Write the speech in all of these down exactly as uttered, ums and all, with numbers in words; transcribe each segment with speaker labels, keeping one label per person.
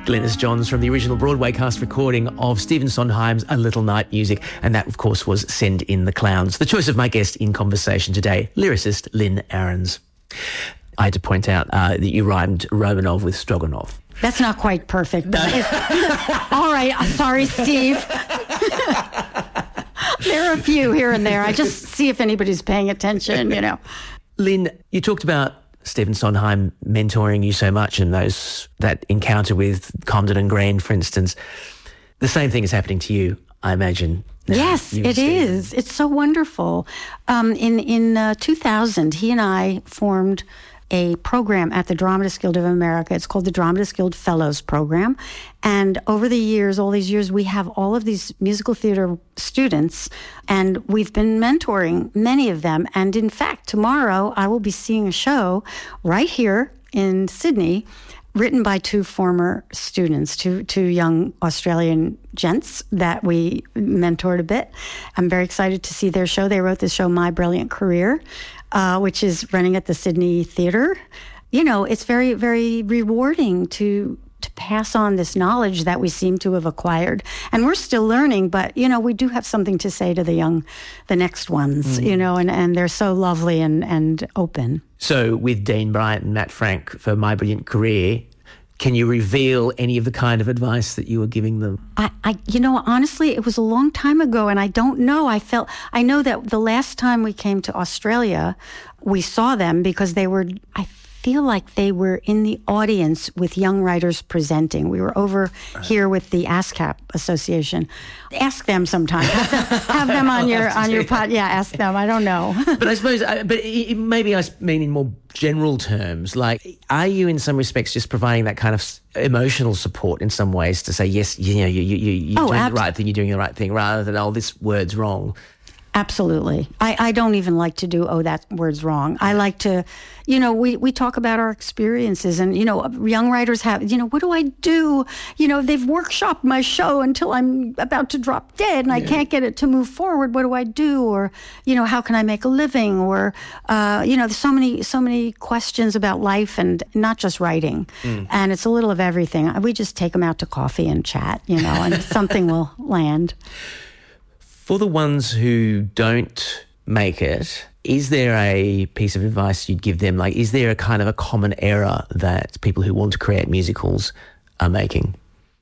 Speaker 1: Glynis Johns from the original Broadway cast recording of Stephen Sondheim's A Little Night Music, and that, of course, was Send in the Clowns. The choice of my guest in conversation today, lyricist Lynn Ahrens. I had to point out uh, that you rhymed Romanov with Stroganov.
Speaker 2: That's not quite perfect. No. All right. Sorry, Steve. There are a few here and there. I just see if anybody's paying attention, you know.
Speaker 1: Lynn, you talked about Stephen Sondheim mentoring you so much and those that encounter with Comden and Green, for instance. The same thing is happening to you, I imagine. Now,
Speaker 2: yes, it is. It's so wonderful. Um, in in uh, two thousand, he and I formed a program at the Dramatist Guild of America. It's called the Dramatist Guild Fellows Program. And over the years, all these years, we have all of these musical theater students, and we've been mentoring many of them. And in fact, tomorrow I will be seeing a show right here in Sydney, written by two former students, two two young Australian gents that we mentored a bit. I'm very excited to see their show. They wrote this show, My Brilliant Career, uh, which is running at the Sydney Theatre. You know, it's very, very rewarding to to pass on this knowledge that we seem to have acquired. And we're still learning, but, you know, we do have something to say to the young, the next ones, mm. you know, and, and they're so lovely and, and open.
Speaker 1: So with Dean Bryant and Matt Frank for My Brilliant Career, can you reveal any of the kind of advice that you were giving them?
Speaker 2: I, I, you know, honestly, it was a long time ago, and I don't know. I felt, I know that the last time we came to Australia, we saw them because they were, I feel like they were in the audience with young writers presenting. We were over right. here with the ASCAP Association. Ask them sometime. Have them, have them on your on your pod. Yeah, ask them. I don't know.
Speaker 1: But I suppose, but it, maybe I mean in more general terms. Like, are you in some respects just providing that kind of emotional support in some ways to say yes, you know, you you you you're
Speaker 2: oh,
Speaker 1: doing
Speaker 2: ab-
Speaker 1: the right thing, you're doing the right thing, rather than oh, this word's wrong.
Speaker 2: Absolutely. I, I don't even like to do, oh, that word's wrong. I like to, you know, we, we talk about our experiences and, you know, young writers have, you know, what do I do? You know, they've workshopped my show until I'm about to drop dead and yeah. I can't get it to move forward. What do I do? Or, you know, how can I make a living? Or, uh, you know, there's so many, so many questions about life and not just writing. Mm. And it's a little of everything. We just take them out to coffee and chat, you know, and something will land.
Speaker 1: For the ones who don't make it, is there a piece of advice you'd give them? Like, is there a kind of a common error that people who want to create musicals are making?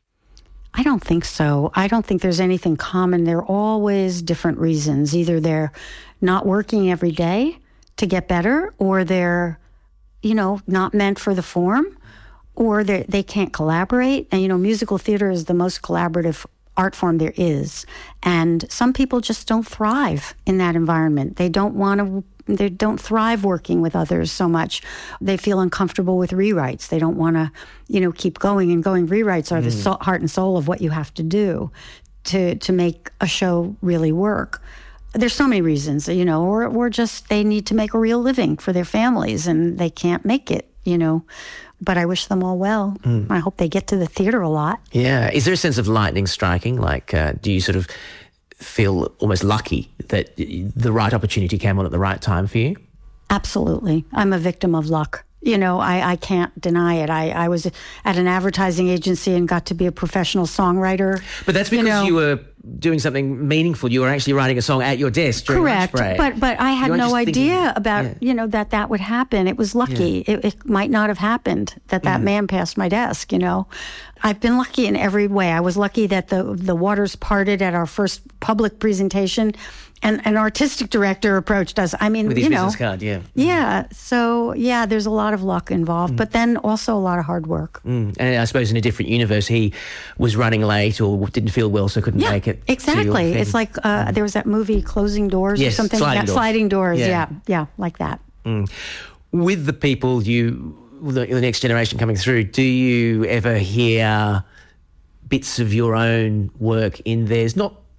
Speaker 2: I don't think so. I don't think there's anything common. There are always different reasons. Either they're not working every day to get better, or they're, you know, not meant for the form, or they they can't collaborate. And, you know, musical theater is the most collaborative art form there is. And some people just don't thrive in that environment. They don't want to, they don't thrive working with others so much. They feel uncomfortable with rewrites. They don't want to, you know, keep going and going. Rewrites are mm. the soul, heart and soul of what you have to do to, to make a show really work. There's so many reasons, you know, or, or just they need to make a real living for their families and they can't make it, you know. But I wish them all well. Mm. I hope they get to the theater a lot.
Speaker 1: Yeah. Is there a sense of lightning striking? Like, uh, do you sort of feel almost lucky that the right opportunity came on at the right time for you?
Speaker 2: Absolutely. I'm a victim of luck. You know, I, I can't deny it. I, I was at an advertising agency and got to be a professional songwriter.
Speaker 1: But that's because you, know. you were doing something meaningful. You were actually writing a song at your desk during
Speaker 2: Correct.
Speaker 1: lunch break.
Speaker 2: But but I had no idea thinking, about, yeah. you know, that that would happen. It was lucky. Yeah. It, it might not have happened that that mm. man passed my desk, you know. I've been lucky in every way. I was lucky that the the waters parted at our first public presentation. And an artistic director approached us. I mean,
Speaker 1: with his
Speaker 2: you know,
Speaker 1: business card, yeah,
Speaker 2: yeah. So yeah, there's a lot of luck involved, mm. but then also a lot of hard work.
Speaker 1: Mm. And I suppose in a different universe, he was running late or didn't feel well, so couldn't
Speaker 2: yeah,
Speaker 1: make it.
Speaker 2: Exactly. It's like uh, mm. there was that movie Closing Doors
Speaker 1: yes,
Speaker 2: or something.
Speaker 1: Sliding
Speaker 2: yeah,
Speaker 1: Doors.
Speaker 2: Sliding Doors.
Speaker 1: Yeah,
Speaker 2: yeah, yeah like that.
Speaker 1: Mm. With the people you, the, the next generation coming through, do you ever hear bits of your own work in theirs? Not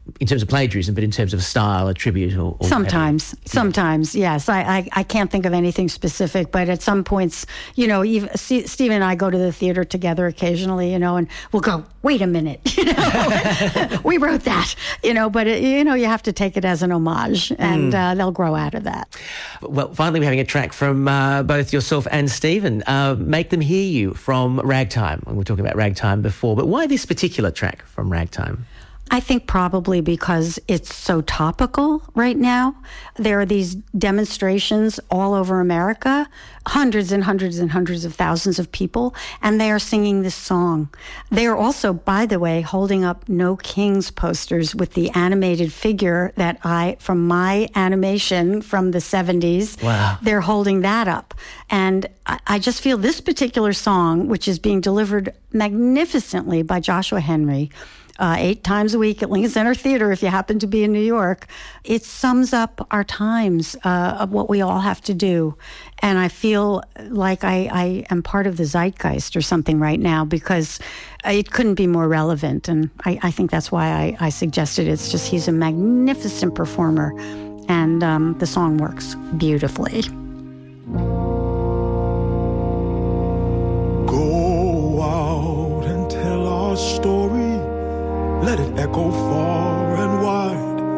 Speaker 1: in terms of plagiarism, but in terms of style, a tribute or... or
Speaker 2: sometimes, sometimes, yeah. yes. I, I, I can't think of anything specific, but at some points, you know, even, Stephen and I go to the theater together occasionally, you know, and we'll go, wait a minute, you know, we wrote that, you know, but, it, you know, you have to take it as an homage, and mm. uh, they'll grow out of that.
Speaker 1: Well, finally, we're having a track from uh, both yourself and Stephen. Uh, Make Them Hear You from Ragtime. We were talking about Ragtime before, but why this particular track from Ragtime?
Speaker 2: I think probably because it's so topical right now. There are these demonstrations all over America, hundreds and hundreds and hundreds of thousands of people, and they are singing this song. They are also, by the way, holding up No Kings posters with the animated figure that I, from my animation from the seventies,
Speaker 1: wow.
Speaker 2: They're holding that up. And I, I just feel this particular song, which is being delivered magnificently by Joshua Henry, Uh, eight times a week at Lincoln Center Theater, if you happen to be in New York, it sums up our times uh, of what we all have to do. And I feel like I, I am part of the zeitgeist or something right now, because it couldn't be more relevant. And I, I think that's why I, I suggested it. It's just he's a magnificent performer, and um, the song works beautifully.
Speaker 3: Go out and tell our story. Let it echo far and wide.